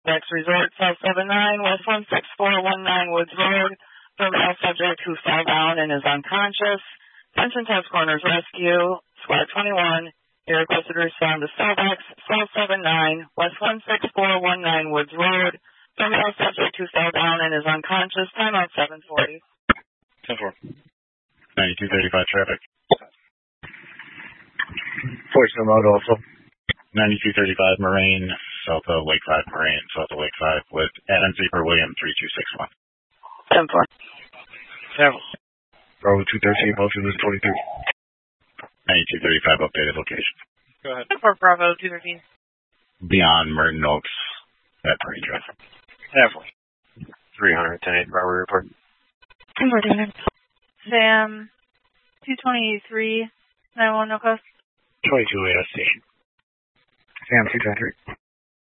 Next Resort, cell 79, West 16419 Woods Road. Female subject who fell down and is unconscious. Pension Task Corners Rescue, Squad 21. They requested to respond to Starbucks, cell 79, West 16419 Woods Road. Female subject who fell down and is unconscious. Timeout 740. 10-4. 9235 traffic. Voice remote also. 9235 Moraine, south of Lake 5 Moraine, south of Lake 5 with Adam Zebra William 3261. 10-4. 7. Bravo 213, motion is 23. 9235 updated location. Go ahead. 10-4 Bravo 213. Beyond Merton Oaks at Marine Drive. 300, 10-8, Bravo report. 10-4 David. Sam 223, 911 no cost. 22 AS station. Sam 223.